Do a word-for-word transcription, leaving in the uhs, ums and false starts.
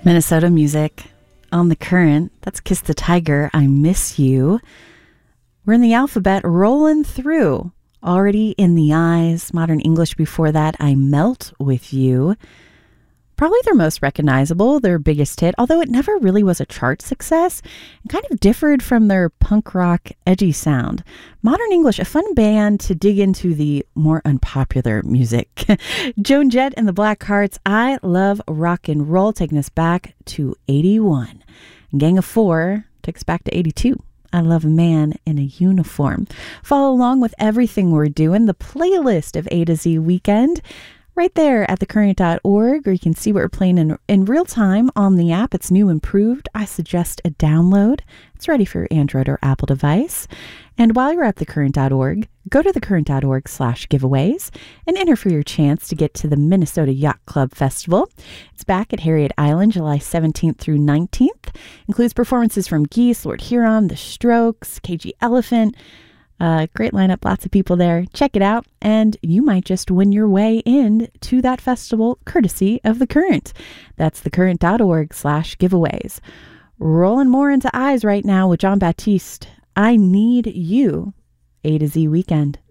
Minnesota music on the Current. That's Kiss the Tiger, I Miss You. We're in the alphabet rolling through. Already in the Eyes, Modern English before that, I Melt With You. Probably their most recognizable, their biggest hit, although it never really was a chart success and kind of differed from their punk rock edgy sound. Modern English, a fun band to dig into the more unpopular music. Joan Jett and the Blackhearts, I Love Rock and Roll, taking us back to eighty-one. Gang of Four takes us back to eighty-two. I Love a Man in a Uniform. Follow along with everything we're doing, the playlist of A to Z Weekend, right there at the current dot org, or you can see what we're playing in, in real time on the app. It's new, improved. I suggest a download. It's ready for your Android or Apple device. And while you're at the current dot org, go to the current dot org slash giveaways and enter for your chance to get to the Minnesota Yacht Club Festival. It's back at Harriet Island, July seventeenth through nineteenth. Includes performances from Geese, Lord Huron, The Strokes, K G Elephant. Uh, great lineup, lots of people there. Check it out, and you might just win your way in to that festival courtesy of The Current. That's the current dot org slash giveaways. Rolling more into Eyes right now with John Baptiste. I Need You, A to Z Weekend.